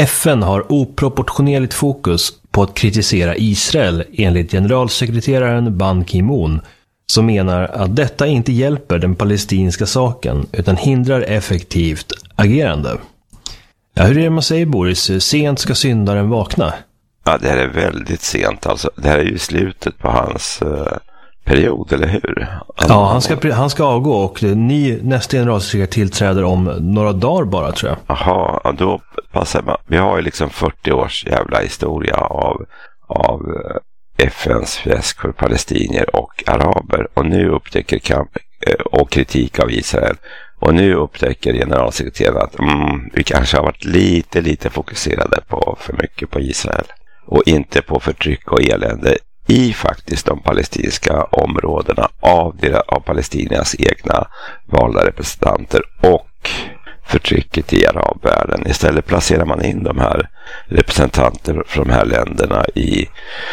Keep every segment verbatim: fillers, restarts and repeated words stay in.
F N har oproportionerligt fokus på att kritisera Israel enligt generalsekreteraren Ban Ki-moon, som menar att detta inte hjälper den palestinska saken utan hindrar effektivt agerande. Ja, hur är det man säger, Boris? Sent ska syndaren vakna. Ja, det här är väldigt sent. Alltså, det här är ju slutet på hans uh, period, eller hur? Han, ja, han ska, han ska avgå och ny nästa generalsekreterare tillträder om några dagar bara, tror jag. Jaha, ja, då passar man. Vi har ju liksom fyrtio års jävla historia av, av uh, F N:s fläsk för palestinier och araber. Och nu upptäcker kamp uh, och kritik av Israel. Och nu upptäcker generalsekreteraren att mm, vi kanske har varit lite, lite fokuserade på för mycket på Israel. Och inte på förtryck och elände i faktiskt de palestinska områdena av, deras, av palestiniernas egna valda representanter och förtrycket i arabvärlden. Istället placerar man in de här representanter från de här länderna i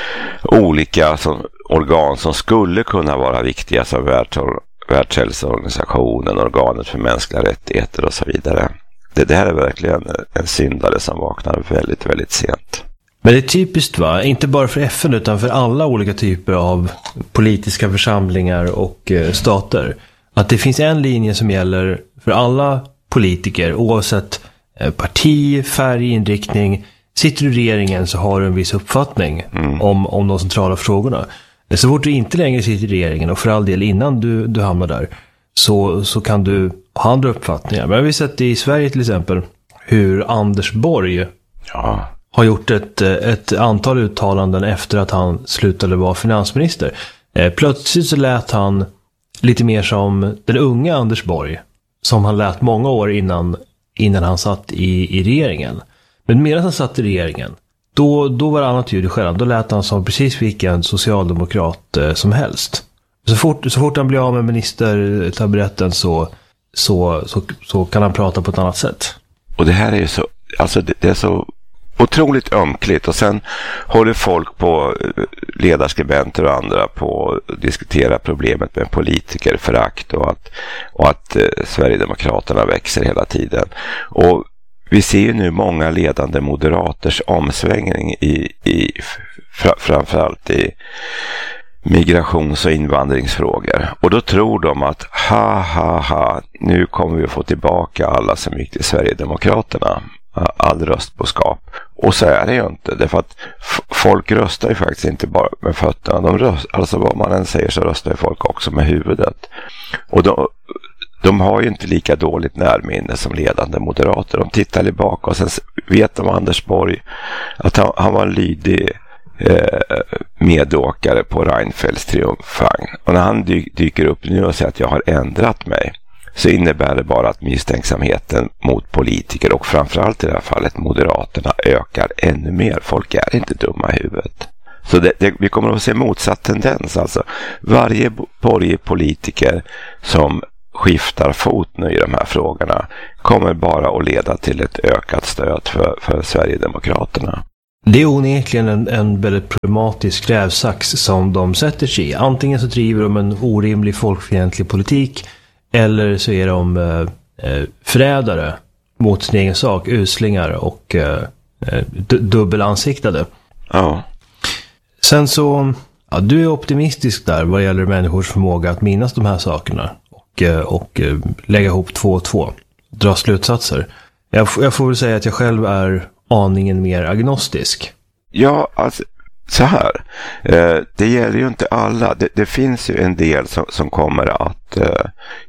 olika som, organ som skulle kunna vara viktiga som världsor, Världshälsoorganisationen, organet för mänskliga rättigheter och så vidare. Det, det här är verkligen en syndare som vaknar väldigt, väldigt sent. Men det är typiskt, va? Inte bara för F N utan för alla olika typer av politiska församlingar och eh, stater. Att det finns en linje som gäller för alla politiker oavsett eh, parti, färg, inriktning. Sitter du i regeringen så har du en viss uppfattning mm. om, om de centrala frågorna. Så fort du inte längre sitter i regeringen och för all del innan du, du hamnar där så, så kan du ha andra uppfattningar. Men vi har sett i Sverige till exempel hur Anders Borg ja. har gjort ett, ett antal uttalanden efter att han slutade vara finansminister. Plötsligt så lät han lite mer som den unga Anders Borg som han lät många år innan, innan han satt i, i regeringen. Men medan han satt i regeringen Då, då var det annat ljud i skällan. Då lät han som precis vilken socialdemokrat eh, som helst. Så fort, så fort han blir av med ministertaburetten så, så, så, så kan han prata på ett annat sätt. Och det här är ju så, alltså det, det är så otroligt ömkligt. Och sen håller folk på, ledarskribenter och andra, på att diskutera problemet med politikerförakt och att, och att eh, Sverigedemokraterna växer hela tiden. Och vi ser ju nu många ledande moderaters omsvängning i, i fr- framförallt i migrations- och invandringsfrågor. Och då tror de att ha ha ha, nu kommer vi att få tillbaka alla som gick till Sverigedemokraterna. All röstboskap. Och så är det ju inte. Därför att f- folk röstar ju faktiskt inte bara med fötterna. De röst, alltså vad man än säger så röstar ju folk också med huvudet. Och de, de har ju inte lika dåligt närminne som ledande moderater. De tittar tillbaka och sen vet de Anders Borg att han, han var en lydig eh, medåkare på Reinfeldts triumfvagn. Och när han dy- dyker upp nu och säger att jag har ändrat mig, så innebär det bara att misstänksamheten mot politiker och framförallt i det här fallet Moderaterna ökar ännu mer. Folk är inte dumma i huvudet. Så det, det, vi kommer att se motsatt tendens. Alltså, varje borgerlig politiker som skiftar fot nu i de här frågorna kommer bara att leda till ett ökat stöd för, för Sverigedemokraterna. Det är onekligen en, en väldigt problematisk rävsax som de sätter sig i. Antingen så driver de en orimlig folkfientlig politik, eller så är de eh, förrädare mot sin egen sak, uslingar och eh, d- dubbelansiktade. Ja. Sen så, ja, du är optimistisk där vad gäller människors förmåga att minnas de här sakerna och, eh, och eh, lägga ihop två och två, dra slutsatser. Jag, jag får väl säga att jag själv är aningen mer agnostisk. Ja, alltså så här. Eh, det gäller ju inte alla. Det, det finns ju en del som, som kommer att eh,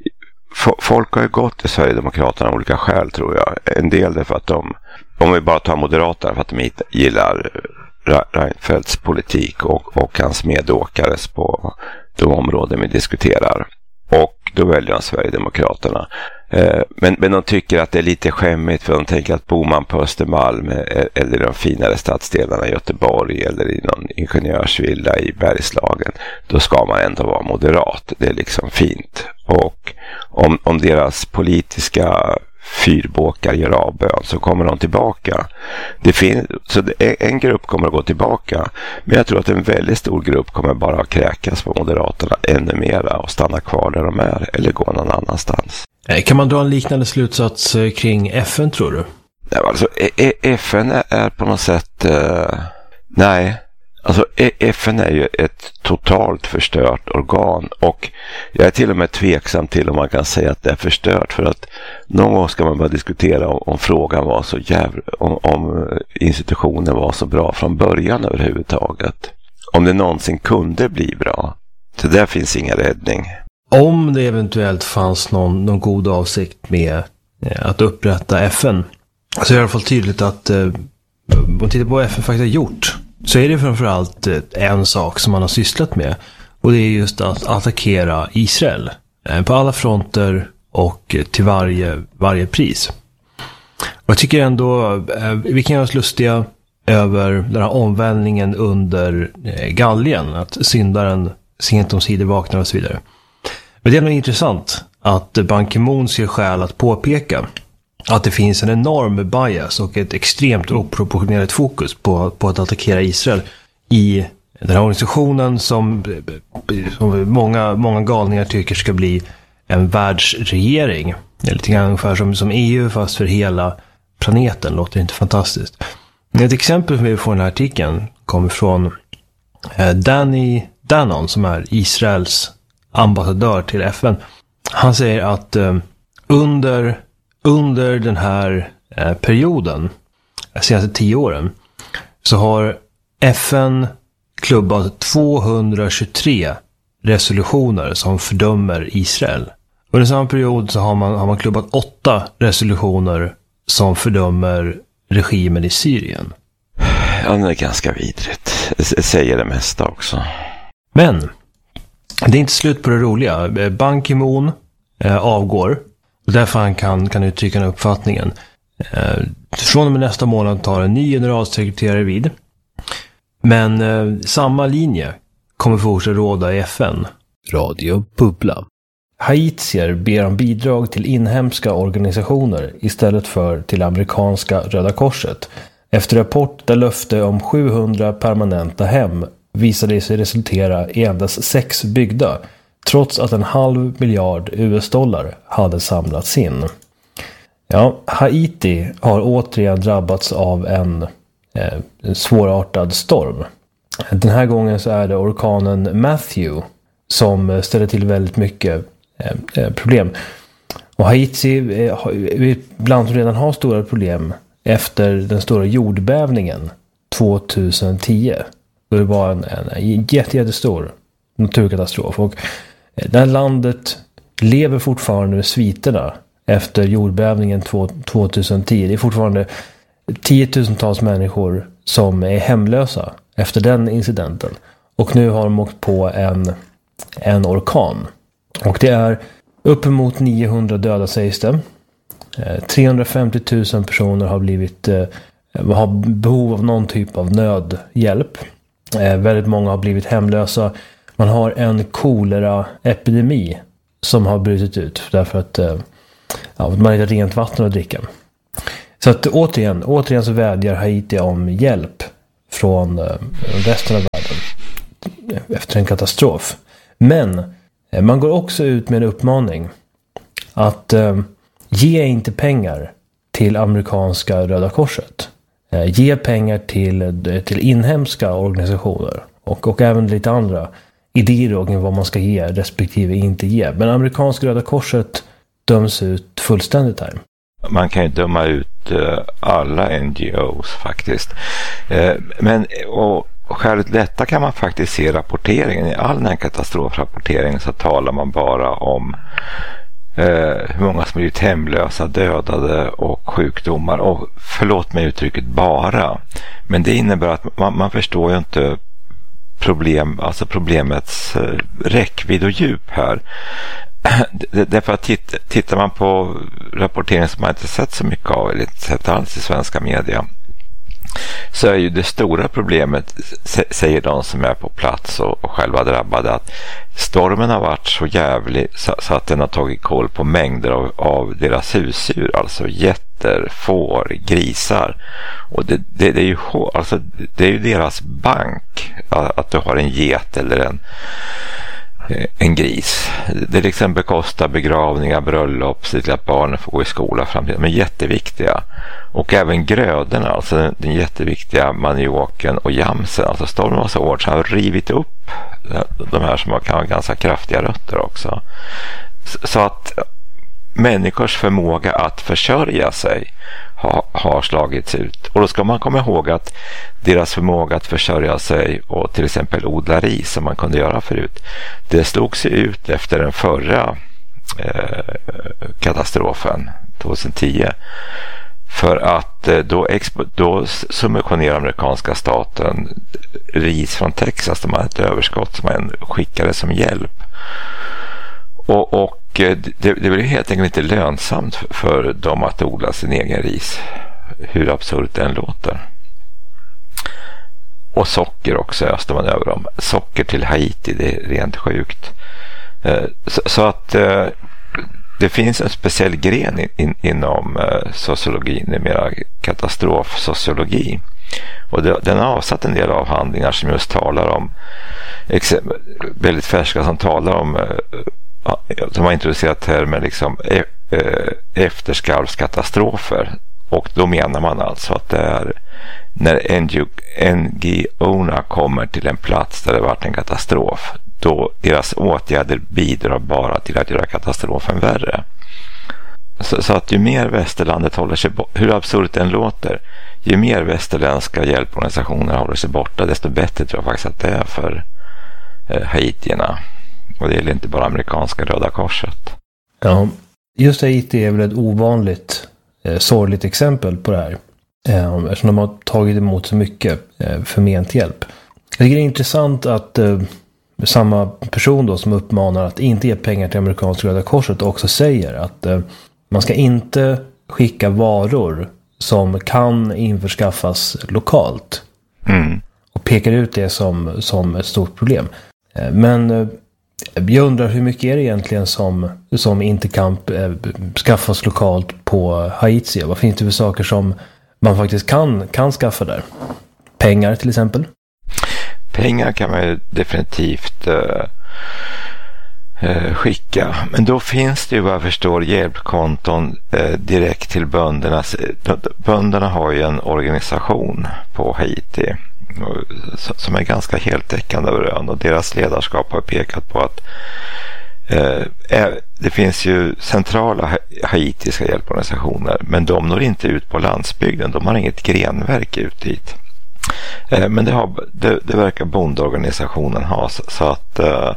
f- folk har ju gått till Sverigedemokraterna av olika skäl, tror jag. En del därför att de, om vi bara tar Moderaterna, för att de inte gillar Reinfeldts politik och, och hans medåkares på de områden vi diskuterar. Och då väljer de Sverigedemokraterna. Eh, men, men de tycker att det är lite skämmigt, för de tänker att bor man på Östermalm eller i de finare stadsdelarna i Göteborg eller i någon ingenjörsvilla i Bergslagen, då ska man ändå vara moderat. Det är liksom fint. Och om, om deras politiska fyrbåkar gör avbön så kommer de tillbaka. Det finns, så det, en grupp kommer att gå tillbaka, men jag tror att en väldigt stor grupp kommer bara att kräkas på Moderaterna ännu mera och stanna kvar där de är eller gå någon annanstans. Kan man dra en liknande slutsats kring F N, tror du? Alltså, F N är på något sätt... Uh, nej, alltså F N är ju ett totalt förstört organ, och jag är till och med tveksam till om man kan säga att det är förstört, för att någon gång ska man bara diskutera om, om frågan var så jävla... Om, om institutionen var så bra från början överhuvudtaget. Om det någonsin kunde bli bra. Så där finns ingen räddning. Om det eventuellt fanns någon, någon god avsikt med eh, att upprätta F N, så är det i alla fall tydligt att eh, om man tittar på vad F N faktiskt har gjort, så är det framförallt eh, en sak som man har sysslat med, och det är just att attackera Israel eh, på alla fronter och eh, till varje, varje pris. Och jag tycker ändå eh, vi kan göra oss lustiga över den här omvälvningen under eh, galgen, att syndaren sent om sidor vaknar och så vidare. Men det är nog intressant att Ban Ki-moon ser skäl att påpeka att det finns en enorm bias och ett extremt oproportionerligt fokus på, på att attackera Israel i den här organisationen som, som många, många galningar tycker ska bli en världsregering. Det är lite grann ungefär som, som E U fast för hela planeten. Låter inte fantastiskt. Ett exempel som vi får i den här artikeln kommer från eh, Danny Danon, som är Israels ambassadör till F N. Han säger att eh, under, under den här eh, perioden, de senaste tio åren, så har F N klubbat tvåhundratjugotre resolutioner som fördömer Israel. Under samma period så har man, har man klubbat åtta resolutioner som fördömer regimen i Syrien. Ja, det är ganska vidrigt. Jag säger det mesta också. Men det är inte slut på det roliga. Ban Ki-moon eh, avgår. Och därför han kan, kan uttrycka den uppfattningen. Eh, från och med nästa månad tar en ny generalsekreterare vid. Men eh, samma linje kommer fortsätta råda i F N. Radio Bubbla. Haitier ber om bidrag till inhemska organisationer istället för till amerikanska Röda Korset. Efter rapport där löfte om sjuhundra permanenta hem visade det sig resultera i endast sex byggda, trots att en halv miljard U S-dollar hade samlats in. Ja, Haiti har återigen drabbats av en, eh, en svårartad storm. Den här gången så är det orkanen Matthew som ställer till väldigt mycket eh, problem. Och Haiti eh, bland som redan har stora problem efter den stora jordbävningen tjugohundratio. Då det var en, en jätte, jättestor naturkatastrof. Och det här landet lever fortfarande med sviterna efter jordbävningen tjugohundratio. Det är fortfarande tiotusentals människor som är hemlösa efter den incidenten. Och nu har de åkt på en, en orkan. Och det är uppemot niohundra döda sägs det. trehundrafemtio tusen personer har blivit eh, har behov av någon typ av nödhjälp. Eh, väldigt många har blivit hemlösa. Man har en kolera-epidemi som har brutit ut därför att eh, ja, man inte har rent vatten att dricka. Så att återigen, återigen så vädjar Haiti om hjälp från eh, resten av världen efter en katastrof. Men eh, man går också ut med en uppmaning att eh, ge inte pengar till amerikanska Röda Korset. Eh, ge pengar till, till inhemska organisationer och, och även lite andra idéer om vad man ska ge respektive inte ge. Men amerikanska Röda Korset döms ut fullständigt här. Man kan ju döma ut uh, alla N G Os faktiskt. Uh, men och, och skälet detta kan man faktiskt se rapporteringen. I all den här katastrofrapporteringen så talar man bara om Uh, hur många som blivit hemlösa, dödade och sjukdomar. Och förlåt mig uttrycket bara. Men det innebär att man, man förstår ju inte problem, alltså problemets uh, räckvidd och djup här. Därför att titt, tittar man på rapporteringen som man inte sett så mycket av, eller inte sett alls i svenska media, så är ju det stora problemet, säger de som är på plats och, och själva drabbade, att stormen har varit så jävlig så, så att den har tagit koll på mängder av, av deras husdjur, alltså getter, får, grisar. Och det, det, det, är ju, alltså, det är ju deras bank att, att du har en get eller en en gris. Det liksom bekostar begravningar, bröllop, så att barnen får gå i skola framtiden. Men jätteviktiga. Och även grödorna, alltså den, den jätteviktiga manioken och jamsen, alltså stormen var så hård så har rivit upp de här som kan ha ganska kraftiga rötter också. Så, så att människors förmåga att försörja sig ha, har slagits ut. Och då ska man komma ihåg att deras förmåga att försörja sig och till exempel odla ris som man kunde göra förut, det slog sig ut efter den förra eh, katastrofen tjugohundratio. För att då, expo- då subventionerade amerikanska staten ris från Texas. De hade ett överskott som man skickade som hjälp. Och, och det, det blev helt enkelt inte lönsamt för dem att odla sin egen ris. Hur absurt den låter. Och socker också öste man över dem. Socker till Haiti, det är rent sjukt. Så, så att det finns en speciell gren in, in, inom uh, sociologin, det är mera katastrofsociologi. Och det, den har avsatt en del avhandlingar som just talar om, ex- väldigt färska som talar om, uh, som har introducerat termer liksom e- uh, efterskalvskatastrofer. Och då menar man alltså att det är när N G O-erna kommer till en plats där det varit en katastrof, då deras åtgärder bidrar bara till att göra katastrofen värre. Så, så att ju mer västerlandet håller sig borta, hur absurt den låter, ju mer västerländska hjälporganisationer håller sig borta, desto bättre tror jag faktiskt att det är för eh, haitierna. Och det gäller inte bara amerikanska Röda Korset. Ja, just Haiti är väl ett ovanligt eh, sorgligt exempel på det här. Eh, eftersom de har tagit emot så mycket eh, förment hjälp. Jag tycker det är intressant att eh, samma person då som uppmanar att inte ge pengar till amerikanska Röda Korset också säger att eh, man ska inte skicka varor som kan införskaffas lokalt. Mm. Och pekar ut det som, som ett stort problem. Eh, men eh, jag undrar hur mycket är det egentligen som, som inte kan eh, skaffas lokalt på Haiti? Vad finns det för saker som man faktiskt kan, kan skaffa där? Pengar till exempel? Pengar kan man ju definitivt uh, uh, skicka. Men då finns det ju vad jag förstår hjälpkonton uh, direkt till bönderna. Bönderna har ju en organisation på Haiti som är ganska heltäckande över ön, och deras ledarskap har pekat på att uh, det finns ju centrala haitiska hjälporganisationer, men de når inte ut på landsbygden. De har inget grenverk ut dit. Men det, har, det, det verkar bondorganisationen ha, så, så att uh,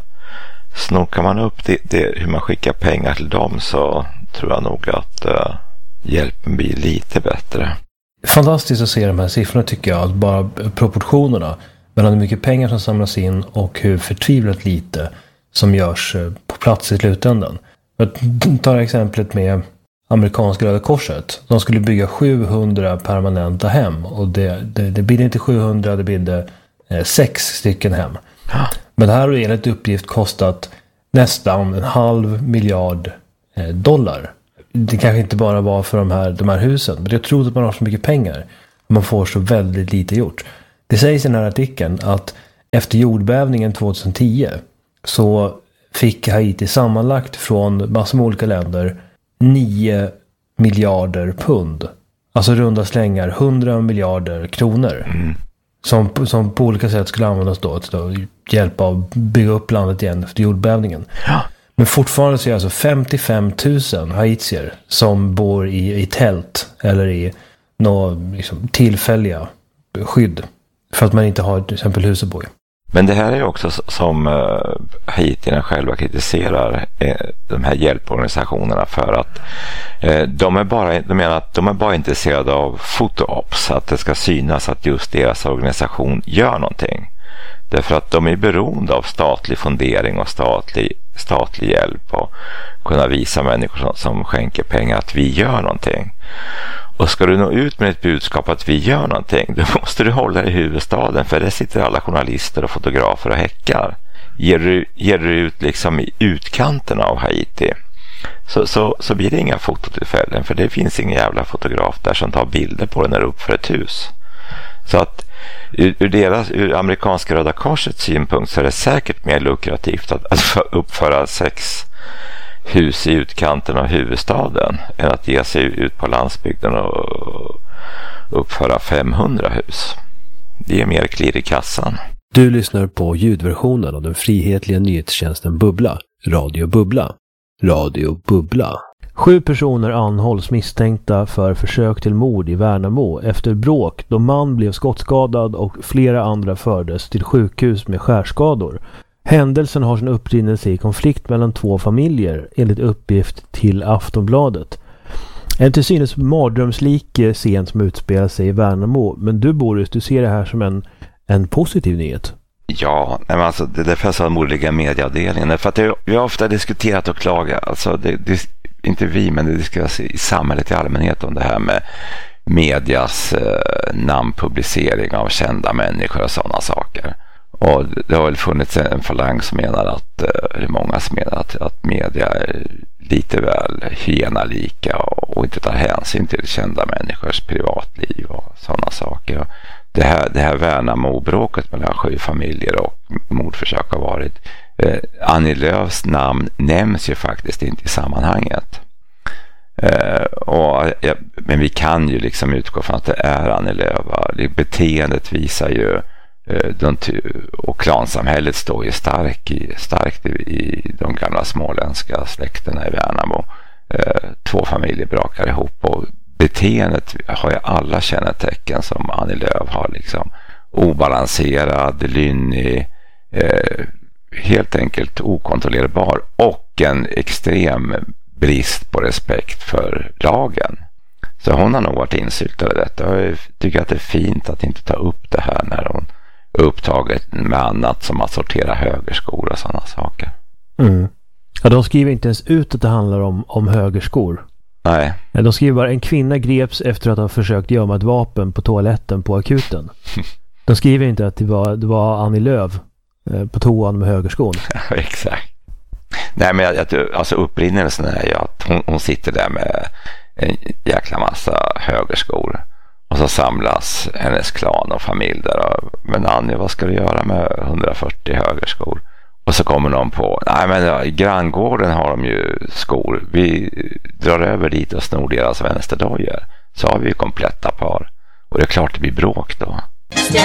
snokar man upp det, det, hur man skickar pengar till dem, så tror jag nog att uh, hjälpen blir lite bättre. Fantastiskt att se de här siffrorna tycker jag, att bara proportionerna mellan hur mycket pengar som samlas in och hur förtvivlat lite som görs på plats i slutändan. Jag tar exemplet med amerikanska Röda Korset. De skulle bygga sjuhundra permanenta hem. Och det, det, det blir inte sjuhundra, det blir eh, sex stycken hem. Men det här har enligt uppgift kostat nästan en halv miljard eh, dollar. Det kanske inte bara var för de här, de här husen. Men jag tror att man har så mycket pengar. Och man får så väldigt lite gjort. Det sägs i den här artikeln att efter jordbävningen tjugohundratio så fick Haiti sammanlagt från massor med olika länder nio miljarder pund. Alltså runda slängar hundra miljarder kronor. Mm. Som, som på olika sätt skulle användas då till att hjälpa att bygga upp landet igen efter jordbävningen. Ja. Men fortfarande så är det alltså femtiofem tusen haitier som bor i, i tält eller i några liksom, tillfälliga skydd. För att man inte har till exempel hus att bo i. Men det här är också som uh, haitierna själva kritiserar eh, de här hjälporganisationerna för att eh, de är bara de menar att de är bara intresserade av photo-ops, att det ska synas att just deras organisation gör någonting. Därför att de är beroende av statlig fundering och statlig, statlig hjälp och kunna visa människor som, som skänker pengar att vi gör någonting. Och ska du nå ut med ett budskap att vi gör någonting, då måste du hålla i huvudstaden, för där sitter alla journalister och fotografer och häckar. Ger du, ger du ut liksom i utkanterna av Haiti, så, så, så blir det inga fototillfällen, för det finns ingen jävla fotograf där som tar bilder på den när upp för ett hus. Så att ur, ur deras, ur amerikanska Röda Korsets synpunkt så är det säkert mer lukrativt att, att uppföra sex hus i utkanten av huvudstaden än att ge sig ut på landsbygden och uppföra femhundra hus. Det är mer klirr i kassan. Du lyssnar på ljudversionen av den frihetliga nyhetstjänsten Bubbla, Radio Bubbla. Radio Bubbla. Sju personer anhålls misstänkta för försök till mord i Värnamo efter bråk då man blev skottskadad och flera andra fördes till sjukhus med skärskador. Händelsen har sin upprinnelse i konflikt mellan två familjer, enligt uppgift till Aftonbladet. En till synes mardrömslik scen som utspelar sig i Värnamo, men du Boris, du ser det här som en, en positiv nyhet. Ja, men alltså, det är därför jag sa den mordliga medieavdelningen. För att det, vi har ofta diskuterat och klagat, alltså det, det, inte vi, men det diskuteras i samhället i allmänhet om det här med medias eh, namnpublicering av kända människor och sådana saker. Och det har väl funnits en falang som menar att, eller många som menar att, att media är lite väl hyenalika och, och inte tar hänsyn till kända människors privatliv och sådana saker. Och det här, det här Värnamo-bråket mellan sju familjer och mordförsök har varit. Eh, Annie Lööfs namn nämns ju faktiskt inte i sammanhanget. Eh, och, ja, men vi kan ju liksom utgå från att det är Annie Lööf. Beteendet visar ju De, och klansamhället står ju stark i, starkt i, i de gamla småländska släkterna i Värnamo. Eh, två familjer brakar ihop och beteendet har ju alla kännetecken som Annie Lööf har, liksom obalanserad, lynnig, eh, helt enkelt okontrollerbar och en extrem brist på respekt för lagen. Så hon har nog varit insyltad i detta. Jag tycker att det är fint att inte ta upp det här när hon upptaget med annat som att sortera högerskor och sådana saker. Mm. Ja, de skriver inte ens ut att det handlar om, om högerskor. Nej. De skriver bara en kvinna greps efter att ha försökt gömma ett vapen på toaletten på akuten. De skriver inte att det var, det var Annie Lööf eh, på toan med högerskon. Ja, exakt. Nej, men jag, alltså upprinnelsen är ju att hon, hon sitter där med en jäkla massa högerskor. Och så samlas hennes klan och familj där. Men Annie, vad ska du göra med hundrafyrtio högerskor? Och så kommer någon på, nej men ja, i granngården har de ju skor. Vi drar över dit och snor deras vänsterdojor. Så har vi ju kompletta par. Och det är klart det blir bråk då.